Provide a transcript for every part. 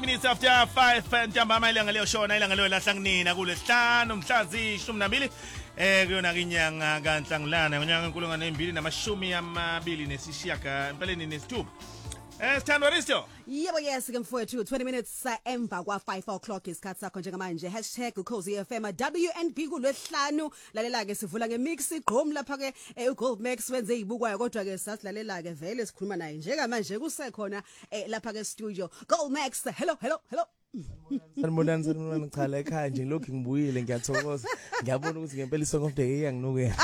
minutes after 5 ntambama ilanga leyo shona ilanga leyo lahlanganina kulesihlanu mhlazi 12 kuyona inyanga kaNhlangulana ngonyaka enkulungwane 2026 empeleni nesithupha Sithandwa Risto. Yebo yes ke mfowethu 20 minutes emva kwa 5 o'clock isikhathi sakho njengamanje #uCozyFM WNB kulwesihlanu lalela ke sivula ngemix igqom lapha ke uGoldmax wenze izibukwayo kodwa ke sasilalela ke vele sikhuluma naye njengamanje kusekhona lapha ke studio Goldmax hello Sanibonani cha la ekhaya nje lokhu ngibuyile ngiyathokoza ngiyabona ukuthi ngempela isong of the year yanginuke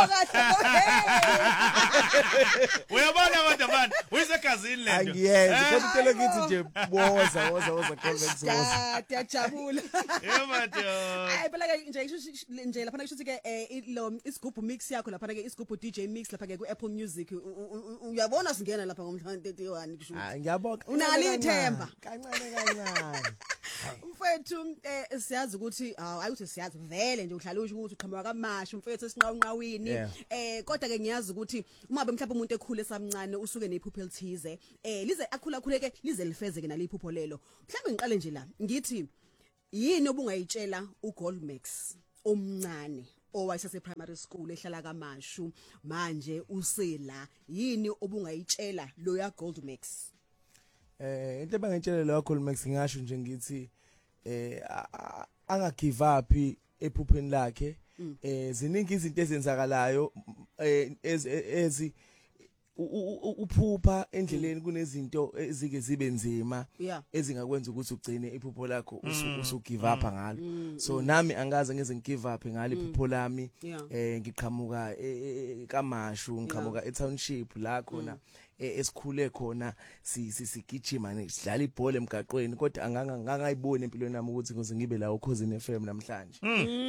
Uyabona kodwa man uyisegazini lento Angiyenzi kodwa utelo kithi nje woza Goldmax woza Ngiyajabula Yebo phela ke nje lapha ngisho ke lo isigubhu mix yakho lapha ke isigubhu DJ mix lapha ke ku Apple Music uyabona singena lapha ngomhla 31 kusho ngiyabonga unali ithemba kancane Mfethu siyazi ukuthi ayuthi siyazi vele nje uhlala usho ukuthi uqhamuka kaMashu mfethu esinqawunqawini kodwa ke ngiyazi ukuthi uma mhlawumbe umuntu ekhule samncane usuke nephupho elithize lize akhuleke lize lifezeke naliphupho lelo mhlawumbe ngiqale nje la ngithi yini obungayitshela uGoldmax omncane owayesase primary school ehlala kaMashu manje usela yini obungayitshela lo ya Goldmax into ebangitshela lo Goldmax ngisho nje ngithi anga give up ephupheni lakhe ziningi izinto ezenzakalayo ezi uphupha endleleni kunezinto ezike zibe nzima ezingakwenza ukuthi ugcine iphupho lakho usugive up ngalo so nami angaze ngeze ngigive up ngalo iphupho lami ngiqhamuka kaMashu ngiqhamuka eTownship la khona esikhule khona sigijima sidlala ibhola emgaqweni kodwa angangayiboni empilweni nami ukuthi ngize ngibe la uCozini FM namhlanje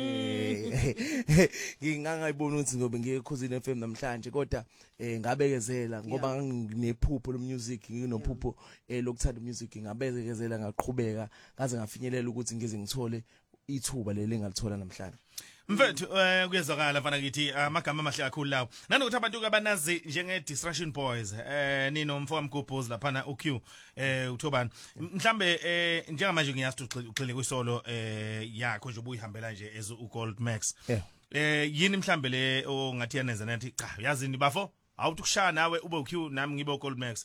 ngingangayiboni ukuthi ngobe ngiyeCozini FM namhlanje kodwa ngabekezela ngoba nginephupho lomusic nginophupho lokuthanda umusic ngabekezela ngaqhubeka ngaze ngafinyelela ukuthi ngize ngithole ithuba leli ngalithola namhlanje Mfethu kuyezwakala mfana kithi amagama amahle kakhulu lawo nanokuthi abantu abanazi njenge Distraction Boys nino mfowami Mgubhuzi lapha na uQ uThobani mhlambe njengamanje ngiyazi ugxile kwisolo yakho nje ubuyihambela nje as uGoldmax yini mhlambe le ongathi yanenza nathi cha yazini bafo awuthi kushaya nawe ube uQ nami ngibe uGoldmax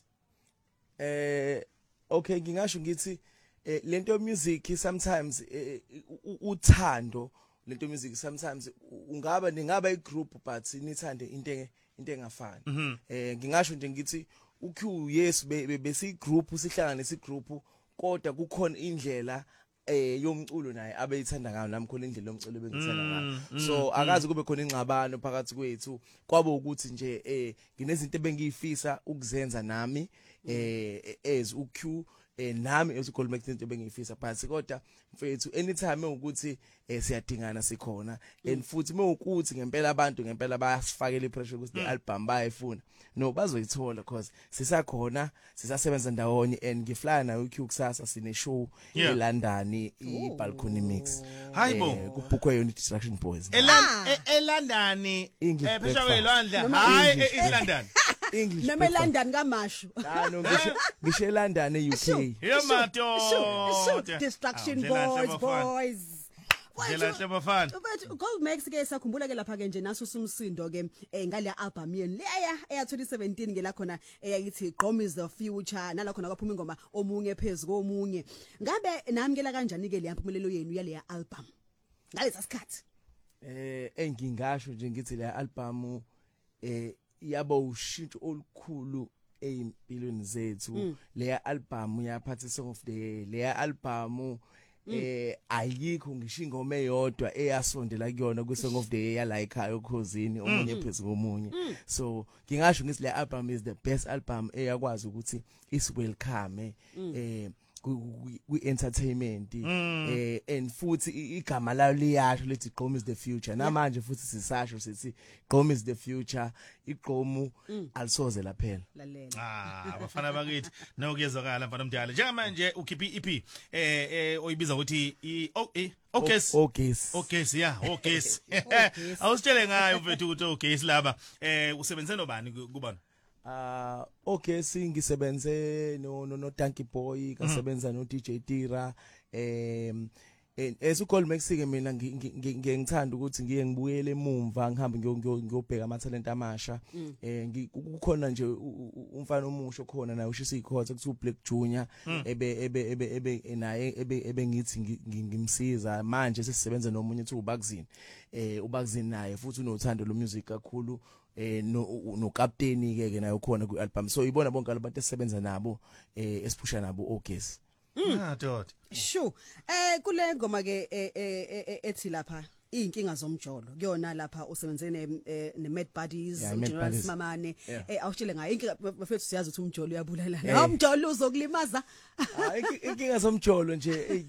okay ngingasho ngithi lento yomusic sometimes uthando lento music sometimes ningaba igroup but nithande into engafani ngingasho nje ngithi uQ yes bese igroup sihlanganisa igroup kodwa kukhona indlela yomculo naye abeyithanda ngayo nami khona indlela yomculo bengithanda ngayo so akazi kube khona ingxabano phakathi kwethu kwabe ukuthi nje nginezinto ebengiyifisa ukuzenza nami as uQ nami eSuGoldmax into bengifisa phansi kodwa mfethu anytime ukuthi siyadingana sikhona and futhi mewukuthi ngempela abantu ngempela bayasifakela ipressure ukuthi i-album bayifuna no bazoyithola because sisakhona sisasebenza ndawonye and ngifly na uQ kusasa sine show eLondon iBalcony Mix hayibo kubukwe yona Distraction Boys eLondon phesha kwelwandle hayi eLondon English noma eLondon kaMashu no ngisho eLondon eUK yemato Distraction Boys Ngelahle bafana But Goldmax ke sakhumbula ke lapha ke nje naso sumsindo ke ngale album yeni leya eya 2017 ngela khona eyayithi Gqom is the future nala khona kwaphuma ingoma omunye phezulu komunye ngabe namkela kanjani ke le yampumelelo yenu yale album ngalesa sikhathi engingasho nje ngithi le album yaba ushintsho olukhulu empilweni zethu le album yaphatha Song of the Year le album ayikho ngisho ingoma eyodwa eyasondela kuyona ku Song of the Year la ekhaya uCozini omunye phezulu komunye so ngingasho ngithi le album is the best album eyakwazi ukuthi is welcome ku-entertainment and futhi igama layo liyasho lethi Gqom is the future namanje futhi sisasho sithi Gqom is the future igqomu alisoze laphela abafana bakithi nokuyezwakala mfana omdala njengamanje ukhiphi EP oyibiza ukuthi Ogesi awusitshele ngayo mfethu ukuthi Ogesi laba usebenzise nobani kubona Okay singisebenze no Tanky Boy kasebenza no DJ Tira esukhole Mexico mina ngiyengithanda ukuthi ngiye ngibuyele emumva ngihambe ngiyobheka ama talent amasha kukhona nje umfana omusha khona naye ushisa ikhotha kuthi Black Junior ebe naye ebe ngithi ngimsiza manje sesisebenza nomunye uthi ubakzini naye futhi unothando lo music kakhulu no captain ke nayo khona ku album so ibona bonke abantu esebenza nabo esiphusha nabo ogesi Dot. Sure. Kule ngoma ke ethi lapha inkinga zomjolo kuyona lapha usebenze ne Mad Buddies uGeneral Simamane awushile ngayo inkinga mfethu siyazi ukuthi umjolo uyabulala la umjolo uzokulimaza inkinga zomjolo nje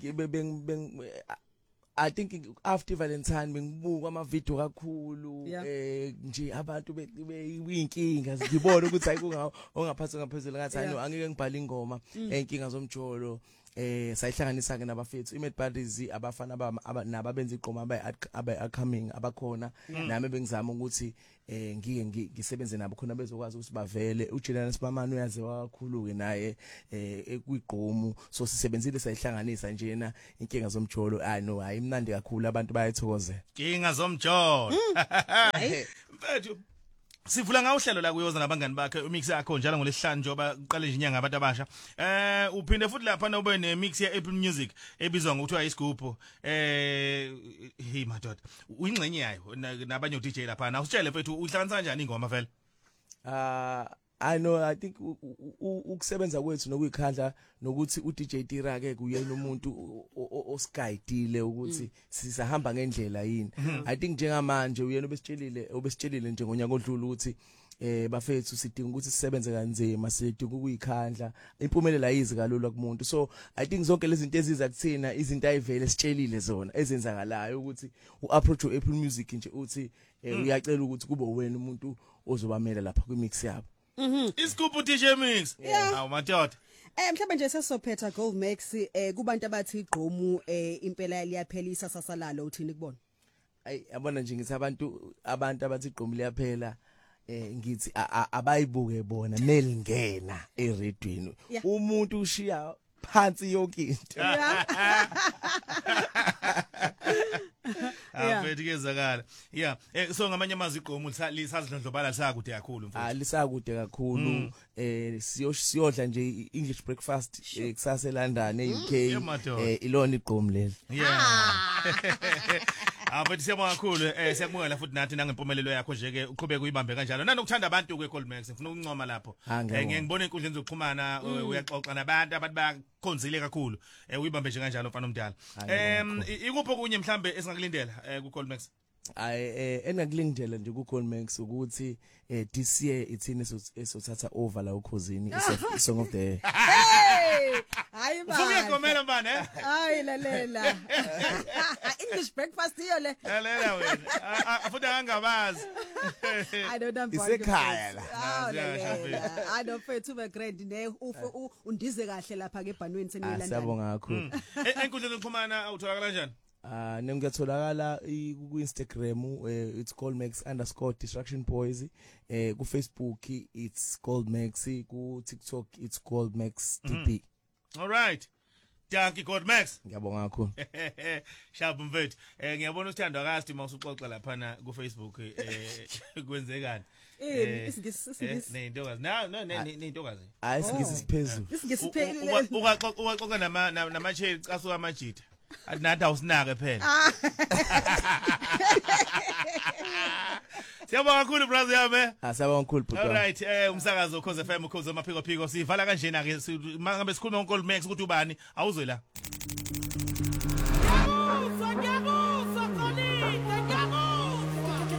I think after Valentine bengibuka ama video kakhulu nje abantu beyinkinga ngibona ukuthi ayikungawo ongaphathwa ngaphezulu ngathi hayi no angeke ngibhale ingoma inkinga zomjolo sayihlanganisa ke nabafethu iMad Buddies abafana nababenza iqoma upcoming abakhona nami bengizama ukuthi ngike ngisebenze nabo khona bezokwazi ukuthi bavele uJeneral Simamane uyaziwa kakhulu ke naye ekwiqomu so sisebenzile sayihlanganisa njena inkinga zomjolo no hayi imnandi kakhulu abantu bayathokozela inkinga zomjolo mfethu sivula ngawuhlelo la kuyoza nabangani bakhe umix yakho njalo ngolesihlanu njoba uqale nje inyanga abantu abasha uphinde futhi lapha na ube ne mix ya Apple Music ebizwa ngokuthiwa isigubho hey madoda uyingcenye yayo nabanye DJ lapha na usitshele mfethu uhlanganisa kanjani ingoma vele I know I think ukusebenza kwethu nokuyikhandla nokuthi uDJ Tira ke kuyena umuntu osigayidile ukuthi sisahamba ngendlela yini I think njengamanje uyena obesitshelile nje ngonyaka odlula ukuthi bafethu sidinga ukuthi sisebenze kanzima sidinga ukuyikhandla impumelelo ayizi kalula kumuntu so I think zonke lezi zinto eziza kuthina izinto ayivele sitshelile zona ezenzakalayo ukuthi uapproach Apple Music nje uthi uyacela ukuthi kube wena umuntu ozobamela lapha kwimix yabo Isigubhu DJ Mix awu madoda mhlawumbe nje sesophetha Gold Max kubantu abathi igqomu impela liyaphelisa sasalalo uthini kubona yabona nje ngithi abantu abathi igqomu liyaphela ngithi abayibuke bona nelingena eredweni umuntu ushiya phansi yonke into Afethu kezakala so ngamanye amazwi igqomu lisazidlondlobala lisakude kakhulu mfowethu lisakude kakhulu siyodla nje English breakfast kusasa eLondon eUK ilona igqomu leli Afethu siyabonga kakhulu siyakubongela futhi nathi nangempumelelo yakho nje ke uqhubeke uyibambe kanjalo nanokuthanda abantu ke Gold Max ngifuna ukuncoma lapho ngiyengibona inkundleni zokuxhumana uyaxoxa nabantu bakhonzile kakhulu uyibambe nje kanjalo mfana omdala ikupho kunye mhlambe esingakulindela ku Gold Max engakulindela nje ku Gold Max ukuthi this year ithini esothatha over la ukhosini song of the year hayi ba Ufuyagomela mbane hayi lalela English breakfast iyo le lalela wena futhi angabazi I don't know isekhaya la I don't feel too grand ne undize kahle lapha ke ebhanweni seniyelanda Siyabonga kakhulu enkundleni zokuxhumana awutholakala kanjani Ngiyatholakala ku Instagram it's goldmax_distractionboys ku Facebook it's goldmax ku TikTok it's goldmaxdb All right Thank you Gold Max ngiyabonga kakhulu Sharp mfethu ngiyabona uthandwa kahle mawusuxoxa lapha na ku Facebook kwenzekani Neintokazi neintokazi hayi singisiphezulu isingisiphezulu uxoxa namache asuka amajita nathi awusinake phela Siyabonga kakhulu brother yami Siyabonga kakhulu bro All right umsakazo Khoze FM ukhoze amaphiko phiko sivala kanjena ke mangabe sikhuluma ngoGold Max ukuthi ubani awuzwe la